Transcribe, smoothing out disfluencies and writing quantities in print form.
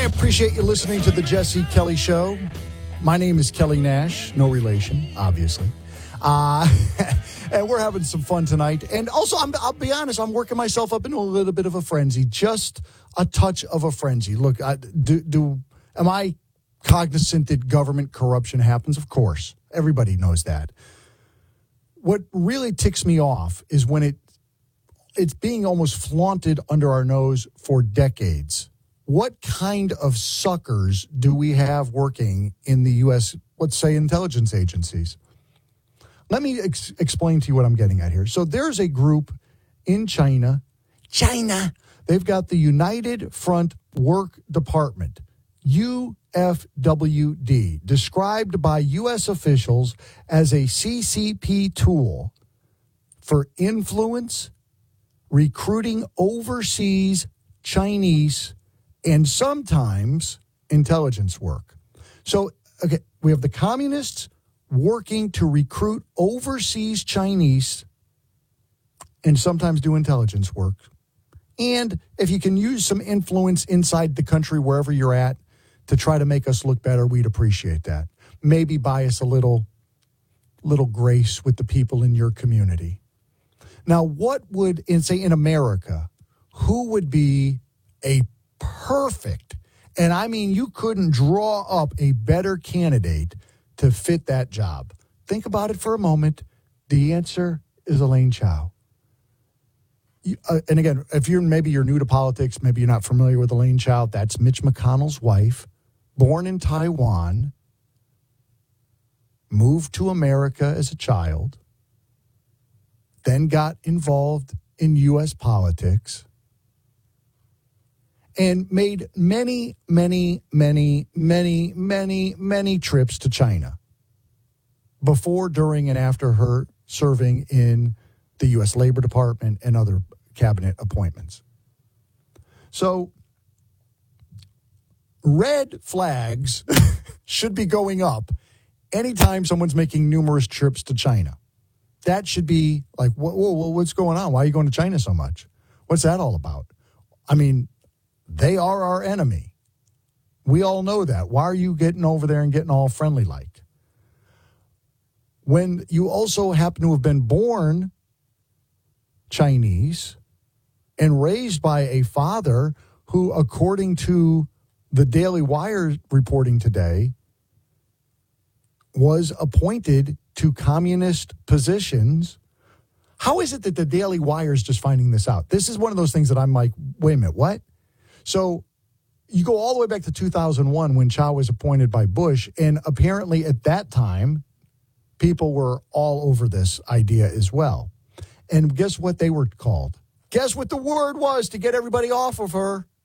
appreciate you listening to the Jesse Kelly Show. My name is Kelly Nash, no relation, obviously. And we're having some fun tonight. And also, I'll be honest, I'm working myself up into a little bit of a frenzy, just a touch of a frenzy. Look, am I cognizant that government corruption happens? Of course. Everybody knows that. What really ticks me off is when it's being almost flaunted under our nose for decades. What kind of suckers do we have working in the U.S., let's say, intelligence agencies? Let me explain to you what I'm getting at here. So there's a group in China. They've got the United Front Work Department, UFWD, described by U.S. officials as a CCP tool for influence, recruiting overseas Chinese, and sometimes intelligence work. So, okay, we have the communists working to recruit overseas Chinese and sometimes do intelligence work. And if you can use some influence inside the country, wherever you're at, to try to make us look better, we'd appreciate that. Maybe buy us a little grace with the people in your community. Now, what would, in America, who would be a perfect, and I mean you couldn't draw up a better candidate to fit that job? Think about it for a moment. The answer is Elaine Chao. And again, if you're new to politics, maybe you're not familiar with Elaine Chao, that's Mitch McConnell's wife, born in Taiwan, moved to America as a child, then got involved in U.S. politics, and made many trips to China before, during, and after her serving in the U.S. Labor Department and other cabinet appointments. So red flags should be going up anytime someone's making numerous trips to China. That should be like, whoa, what's going on? Why are you going to China so much? What's that all about? I mean, they are our enemy. We all know that. Why are you getting over there and getting all friendly like? When you also happen to have been born Chinese and raised by a father who, according to the Daily Wire reporting today, was appointed to communist positions. How is it that the Daily Wire is just finding this out? This is one of those things that I'm like, wait a minute, what? So you go all the way back to 2001 when Chao was appointed by Bush, and apparently at that time, people were all over this idea as well. And guess what they were called? Guess what the word was to get everybody off of her?